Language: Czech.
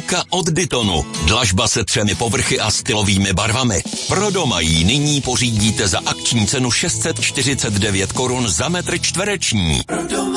Louka od Dytonu. Dlažba se 3 povrchy a stylovými barvami. Pro doma ji nyní pořídíte za akční cenu 649 korun za metr čtvereční.